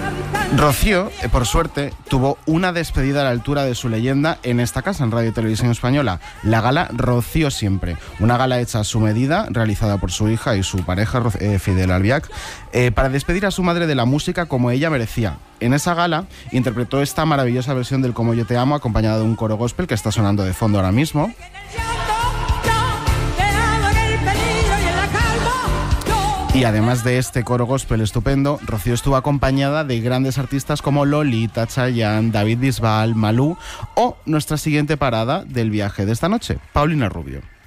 Rocío, por suerte, tuvo una despedida a la altura de su leyenda en esta casa, en Radio y Televisión Española, la gala Rocío Siempre, una gala hecha a su medida, realizada por su hija y su pareja, Fidel Albiac, para despedir a su madre de la música como ella merecía. En esa gala interpretó esta maravillosa versión del Como yo te amo, acompañada de un coro gospel que está sonando de fondo ahora mismo. Y además de este coro gospel estupendo, Rocío estuvo acompañada de grandes artistas como Lolita, Chayanne, David Bisbal, Malú o nuestra siguiente parada del viaje de esta noche, Paulina Rubio.